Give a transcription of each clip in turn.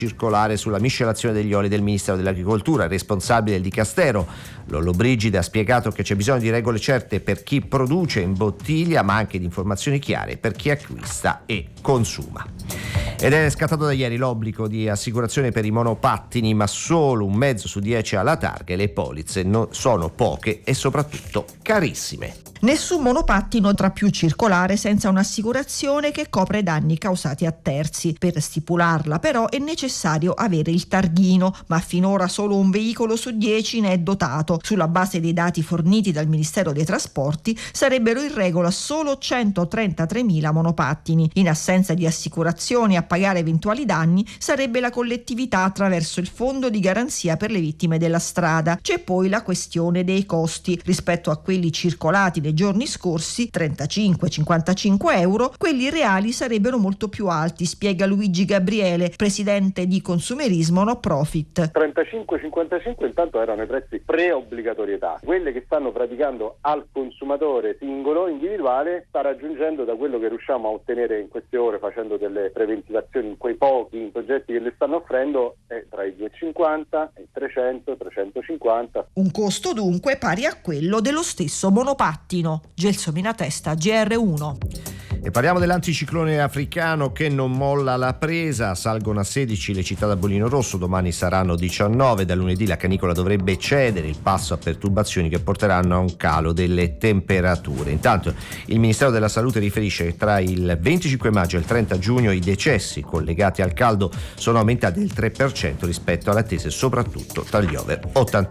circolare sulla miscelazione degli oli del Ministero dell'Agricoltura. Il responsabile del Dicastero, Lollobrigida, ha spiegato che c'è bisogno di regole certe per chi produce in bottiglia, ma anche di informazioni chiare per chi acquista e consuma. Ed è scattato da ieri l'obbligo di assicurazione per i monopattini, ma solo un mezzo su 10 ha la targa e le polizze sono poche e soprattutto carissime. Nessun monopattino potrà più circolare senza un'assicurazione che copre danni causati a terzi. Per stipularla però è necessario avere il targhino, ma finora solo un veicolo su 10 ne è dotato. Sulla base dei dati forniti dal Ministero dei Trasporti sarebbero in regola solo 133.000 monopattini. In assenza di assicurazioni a pagare eventuali danni sarebbe la collettività attraverso il Fondo di garanzia per le vittime della strada. C'è poi la questione dei costi. Rispetto a quelli circolati nei giorni scorsi, 35-55 euro, quelli reali sarebbero molto più alti, spiega Luigi Gabriele, presidente di Consumerismo No Profit. 35-55 intanto erano i prezzi pre-obbligatorietà. Quelle che stanno praticando al consumatore singolo, individuale, sta raggiungendo, da quello che riusciamo a ottenere in queste ore facendo delle preventivazioni in quei pochi soggetti che le stanno offrendo, è tra i 250 e i 300, 350. Un costo dunque pari a quello dello stesso monopattino. Gelsomina Testa, GR1. E parliamo dell'anticiclone africano che non molla la presa. Salgono a 16 le città da bollino rosso, domani saranno 19. Da lunedì la canicola dovrebbe cedere il passo a perturbazioni che porteranno a un calo delle temperature. Intanto il Ministero della Salute riferisce che tra il 25 maggio e il 30 giugno i decessi collegati al caldo sono aumentati del 3% rispetto alle attese, soprattutto tra gli over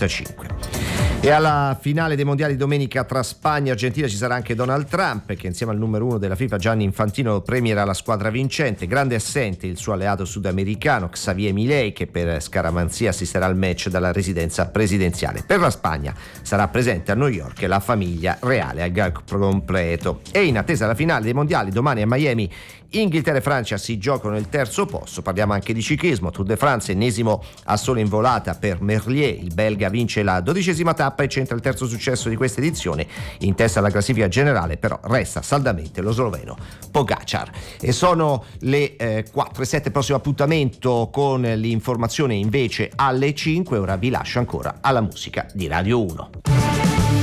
85. E alla finale dei mondiali domenica tra Spagna e Argentina ci sarà anche Donald Trump, che insieme al numero 1 della FIFA Gianni Infantino premierà la squadra vincente. Grande assente il suo alleato sudamericano Xavier Milei, che per scaramanzia assisterà al match dalla residenza presidenziale. Per la Spagna sarà presente a New York la famiglia reale al completo. E in attesa della finale dei mondiali domani a Miami, Inghilterra e Francia si giocano il terzo posto. Parliamo anche di ciclismo. Tour de France, ennesimo assolo in volata per Merlier. Il belga vince la 12ª tappa e centra il terzo successo di questa edizione. In testa alla classifica generale però resta saldamente lo sloveno Pogacar. E sono le 4:07. Prossimo appuntamento con l'informazione invece alle 5. Ora vi lascio ancora alla musica di Radio 1.